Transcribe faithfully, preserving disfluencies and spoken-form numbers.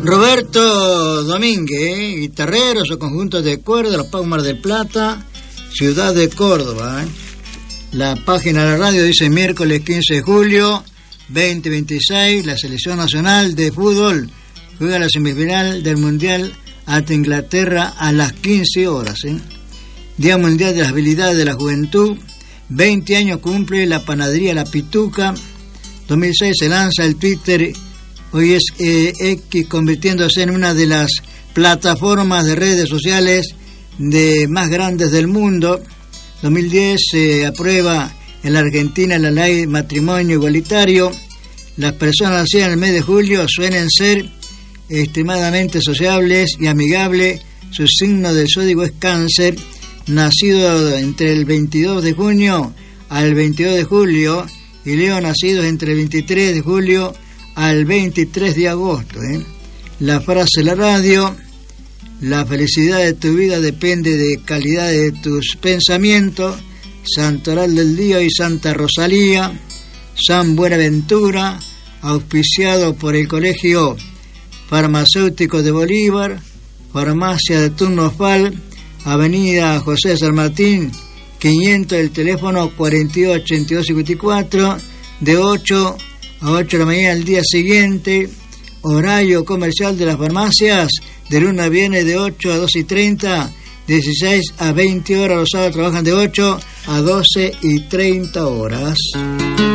Roberto Domínguez, guitarrero, su conjunto de cuerdas, Los Pacos del Plata, Ciudad de Córdoba. ¿eh? La página de la radio dice miércoles quince de julio veinte veintiséis, la selección nacional de fútbol juega la semifinal del Mundial ante Inglaterra a las quince horas. ¿eh? Día Mundial de las Habilidades de la Juventud, veinte años cumple la panadería La Pituca, dos mil seis se lanza el Twitter. Hoy es eh, X, convirtiéndose en una de las plataformas de redes sociales de más grandes del mundo. dos mil diez se eh, aprueba en la Argentina la ley de matrimonio igualitario. Las personas nacidas en el mes de julio suelen ser extremadamente sociables y amigables. Su signo del zodíaco es Cáncer. Nacido entre el veintidós de junio al veintidós de julio. Y Leo, nacidos entre el veintitrés de julio al veintitrés de agosto. ¿eh? La frase de la radio: la felicidad de tu vida depende de calidad de tus pensamientos. Santoral del día y Santa Rosalía. San Buenaventura, auspiciado por el Colegio Farmacéutico de Bolívar. Farmacia de Turnofal, Avenida José San Martín quinientos, el teléfono cuarenta y ocho ochenta y dos cincuenta y cuatro, de ocho a ocho de la mañana el día siguiente. Horario comercial de las farmacias de lunes a viernes de ocho a doce y treinta, dieciséis a veinte horas. Los sábados trabajan de ocho a doce y treinta horas.